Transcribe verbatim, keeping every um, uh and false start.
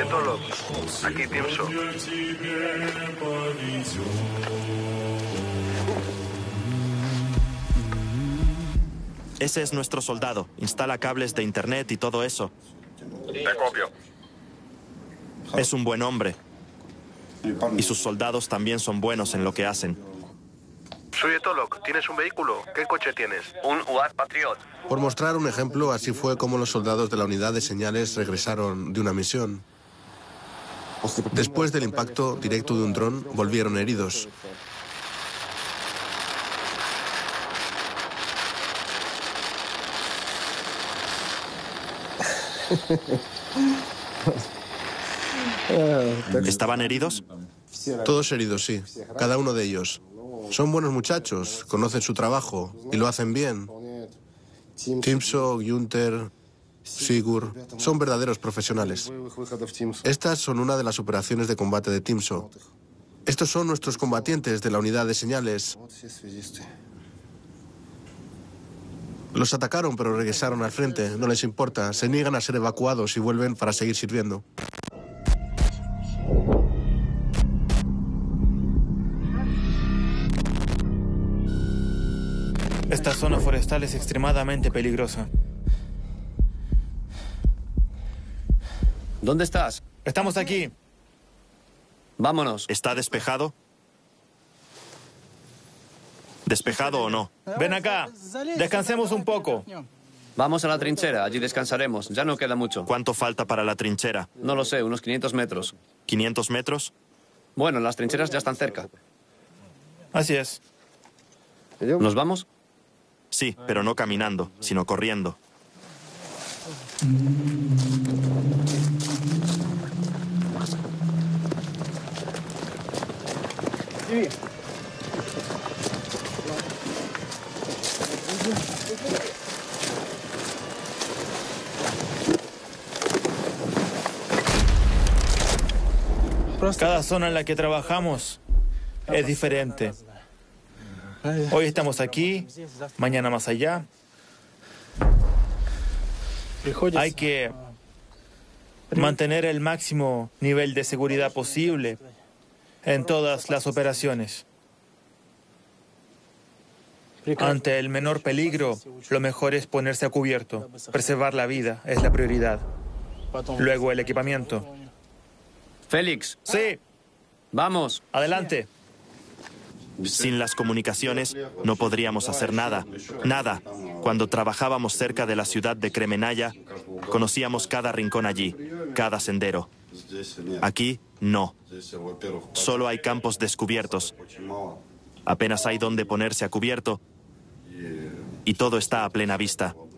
Tolok. Aquí Timso. Ese es nuestro soldado. Instala cables de internet y todo eso. Te copio. Es un buen hombre. Y sus soldados también son buenos en lo que hacen. Soy Tolok. ¿Tienes un vehículo? ¿Qué coche tienes? Un U A Z Patriot. Por mostrar un ejemplo, así fue como los soldados de la unidad de señales regresaron de una misión. Después del impacto directo de un dron, volvieron heridos. ¿Estaban heridos? Todos heridos, sí. Cada uno de ellos. Son buenos muchachos, conocen su trabajo y lo hacen bien. Timso, Günther, Sigur, son verdaderos profesionales. Estas son una de las operaciones de combate de Timso. Estos son nuestros combatientes de la unidad de señales. Los atacaron, pero regresaron al frente. No les importa. Se niegan a ser evacuados y vuelven para seguir sirviendo. Esta zona forestal es extremadamente peligrosa. ¿Dónde estás? Estamos aquí. Vámonos. ¿Está despejado? ¿Despejado o no? Ven acá. Descansemos un poco. Vamos a la trinchera, allí descansaremos. Ya no queda mucho. ¿Cuánto falta para la trinchera? No lo sé, unos quinientos metros. ¿quinientos metros? Bueno, las trincheras ya están cerca. Así es. ¿Nos vamos? Sí, pero no caminando, sino corriendo. Cada zona en la que trabajamos es diferente. Hoy estamos aquí, mañana más allá. Hay que mantener el máximo nivel de seguridad posible en todas las operaciones. Ante el menor peligro, lo mejor es ponerse a cubierto. Preservar la vida es la prioridad. Luego el equipamiento. Félix. Sí. Vamos. Adelante. Sin las comunicaciones no podríamos hacer nada, nada. Cuando trabajábamos cerca de la ciudad de Kremenaya, conocíamos cada rincón allí, cada sendero. Aquí, no. Solo hay campos descubiertos. Apenas hay donde ponerse a cubierto y todo está a plena vista.